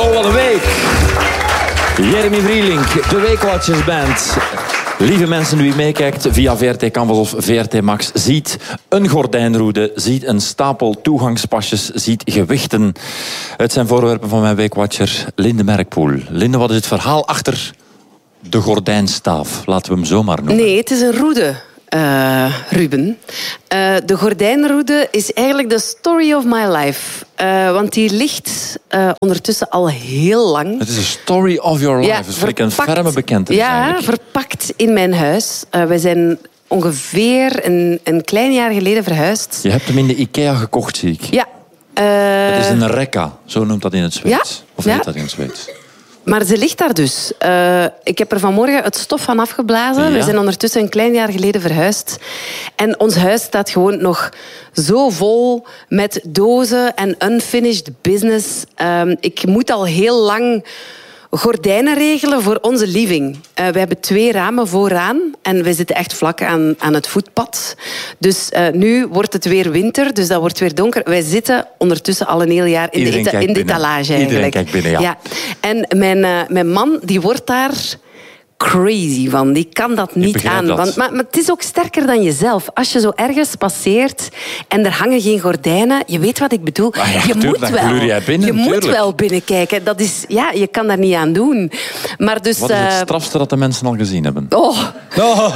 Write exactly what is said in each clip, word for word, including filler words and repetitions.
Oh, wat een week. Jeremy Vrielink, de Weekwatchers Band. Lieve mensen, wie meekijkt via V R T Canvas of V R T Max, ziet een gordijnroede, ziet een stapel toegangspasjes, ziet gewichten. Het zijn voorwerpen van mijn Weekwatcher Linde Merkpoel. Linde, wat is het verhaal achter de gordijnstaaf? Laten we hem zo maar noemen. Nee, het is een roede. Uh, Ruben. Uh, de gordijnroede is eigenlijk de story of my life. Uh, want die ligt uh, ondertussen al heel lang. Het is een story of your life. Ja, dat vind ik een ferme bekentenis. Ja, eigenlijk. verpakt in mijn huis. Uh, we zijn ongeveer een, een klein jaar geleden verhuisd. Je hebt hem in de IKEA gekocht, zie ik. Ja. Uh, het is een rekka, zo noemt dat in het Zweeds. Ja? Of heet Ja. dat in het Zweeds? Maar ze ligt daar dus. Uh, ik heb er vanmorgen het stof van afgeblazen. Ja. We zijn ondertussen een klein jaar geleden verhuisd. En ons huis staat gewoon nog zo vol met dozen en unfinished business. Um, ik moet al heel lang gordijnen regelen voor onze living. Uh, we hebben twee ramen vooraan en we zitten echt vlak aan, aan het voetpad. Dus uh, nu wordt het weer winter, dus dat wordt weer donker. Wij zitten ondertussen al een heel jaar in Iedereen de, eta- in de binnen. etalage. Iedereen eigenlijk. kijkt binnen, ja. ja. En mijn, uh, mijn man die wordt daar crazy van. Die kan dat niet aan. dat. Want, maar, maar het is ook sterker dan jezelf. Als je zo ergens passeert en er hangen geen gordijnen, je weet wat ik bedoel. Ah ja, je tuurlijk, moet dan wel. gluur jij binnen, je moet tuurlijk. wel binnenkijken. Dat is, ja, je kan daar niet aan doen. Maar dus, Wat is het uh, strafste dat de mensen al gezien hebben? oh. Oh.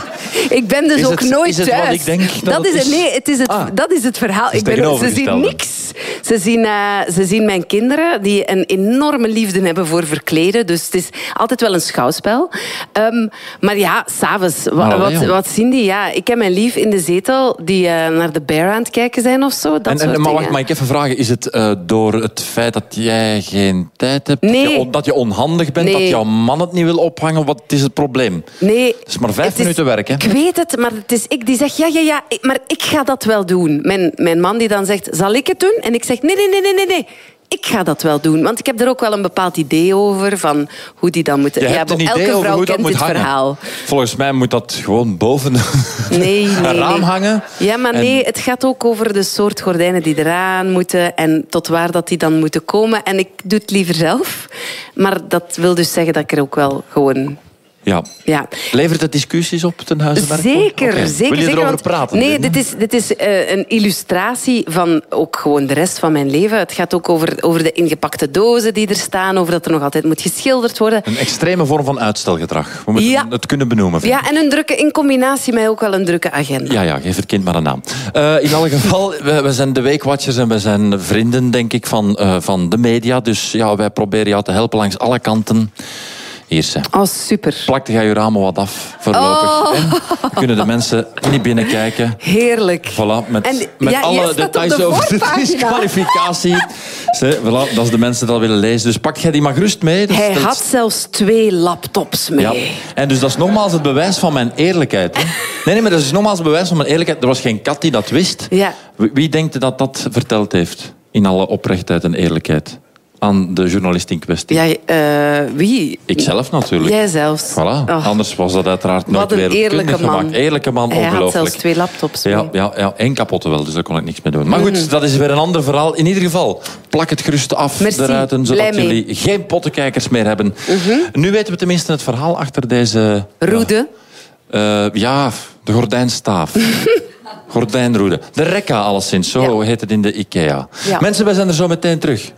Ik ben dus Is ook het- nooit is het thuis. wat ik denk dat dat het is het, is? nee, het is het, Ah. dat is het verhaal. Het is Ik ben, ze zien tegenovergestelde. niks. Ze zien, uh, ze zien mijn kinderen die een enorme liefde hebben voor verkleden. Dus het is altijd wel een schouwspel. Um, maar ja, s'avonds, wa- Maar wat, allee, jong. wat zien die? Ja, ik heb mijn lief in de zetel die uh, naar de Bear aan het kijken zijn of zo. Dat En, soort en, maar wacht, dingen. mag ik even vragen, is het uh, door het feit dat jij geen tijd hebt, Nee. dat, je, on- dat je onhandig bent, Nee. dat jouw man het niet wil ophangen? Wat is het probleem? Nee. Het is maar vijf Het is- minuten werk, hè? Ik weet het, maar het is ik die zeg, ja, ja, ja, ik- maar ik ga dat wel doen. Mijn, mijn man die dan zegt, zal ik het doen? En ik zeg, nee, nee, nee, nee, nee, nee. Ik ga dat wel doen. Want ik heb er ook wel een bepaald idee over, van hoe die dan moeten... Je ja, hebt een idee elke over vrouw hoe dat kent moet dit hangen. verhaal. Volgens mij moet dat gewoon boven Nee, nee, een raam nee. hangen. Ja, maar En- nee, het gaat ook over de soort gordijnen die eraan moeten en tot waar dat die dan moeten komen. En ik doe het liever zelf. Maar dat wil dus zeggen dat ik er ook wel gewoon... Ja. Ja. Levert het discussies op ten huize Merkpoel? Zeker, Oké. zeker. Wil je zeker, erover want- praten? Nee, Linde? dit is, dit is uh, een illustratie van ook gewoon de rest van mijn leven. Het gaat ook over, over de ingepakte dozen die er staan, over dat er nog altijd moet geschilderd worden. Een extreme vorm van uitstelgedrag. We moeten Ja. het kunnen benoemen. vind ik. Ja, en een drukke, in combinatie met ook wel een drukke agenda. Ja, ja, geef het kind maar een naam. Uh, in alle geval, we, we zijn de Weekwatchers en we zijn vrienden, denk ik, van, uh, van de media. Dus ja, wij proberen jou te helpen langs alle kanten. Hier, ze. Oh, super. Plakte jij je ramen wat af, voorlopig. Oh. En dan kunnen de mensen niet binnenkijken. Heerlijk. Voilà, met, En, met ja, jij alle staat op details de over de voorpagina. disqualificatie. Ze, voilà, dat is de mensen dat willen lezen. Dus pak jij die maar gerust mee. Dat Hij stelt- had zelfs twee laptops mee. Ja. En dus dat is nogmaals het bewijs van mijn eerlijkheid. Hè? Nee, nee, maar dat is nogmaals het bewijs van mijn eerlijkheid. Er was geen kat die dat wist. Ja. Wie, wie denkt dat dat verteld heeft? In alle oprechtheid en eerlijkheid. Aan de journalist in kwestie. Ja, uh, wie? Ikzelf natuurlijk. Jij zelfs. Voilà. Oh. Anders was dat uiteraard nooit Wat een wereldkundig eerlijke man. gemaakt. Eerlijke man, Hij had ongelooflijk. zelfs twee laptops mee. Ja, ja, ja, één kapotte wel, dus daar kon ik niks mee doen. Maar goed, dat is weer een ander verhaal. In ieder geval, plak het gerust af, Merci. de ruiten, zodat Blij mee. jullie geen pottenkijkers meer hebben. Nu weten we tenminste het verhaal achter deze... Roede. Uh, ja, de gordijnstaaf. Gordijnroede. De rekka, alleszins. Zo Ja. heet het in de IKEA. Ja. Mensen, wij zijn er zo meteen terug.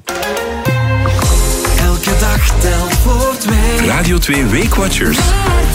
Elke dag telt voor twee. Radio twee Weekwatchers.